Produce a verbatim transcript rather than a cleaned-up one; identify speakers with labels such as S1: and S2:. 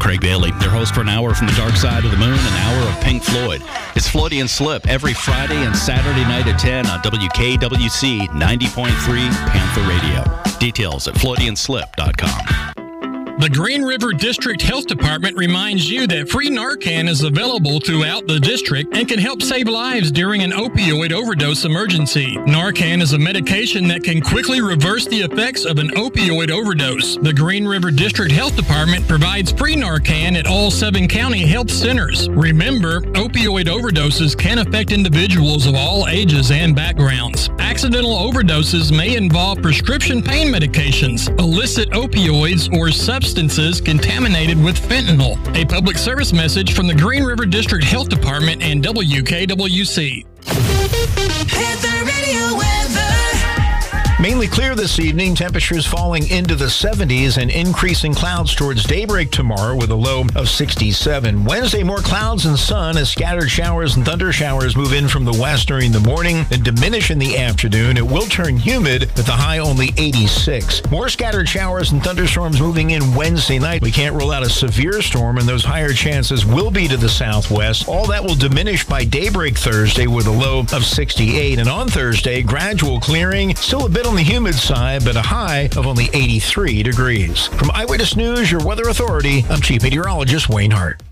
S1: Craig Bailey, your host for an hour from the dark side of the moon, an hour of Pink Floyd. It's Floydie and Slip every Friday and Saturday night at ten on W K W C ninety point three Panther Radio. Details at floydie and slip dot com.
S2: The Green River District Health Department reminds you that free Narcan is available throughout the district and can help save lives during an opioid overdose emergency. Narcan is a medication that can quickly reverse the effects of an opioid overdose. The Green River District Health Department provides free Narcan at all seven county health centers. Remember, opioid overdoses can affect individuals of all ages and backgrounds. Accidental overdoses may involve prescription pain medications, illicit opioids, or substances substances contaminated with fentanyl. A public service message from the Green River District Health Department and W K W C.
S3: Panther Radio weather.
S4: Mainly clear this evening, temperatures falling into the seventies and increasing clouds towards daybreak tomorrow with a low of sixty-seven. Wednesday, more clouds and sun as scattered showers and thunder showers move in from the west during the morning and diminish in the afternoon. It will turn humid with the high only eighty-six. More scattered showers and thunderstorms moving in Wednesday night. We can't rule out a severe storm, and those higher chances will be to the southwest. All that will diminish by daybreak Thursday with a low of sixty-eight. And on Thursday, gradual clearing, still a bit on the humid side, but a high of only eighty-three degrees. From Eyewitness News, your weather authority, I'm Chief Meteorologist Wayne Hart.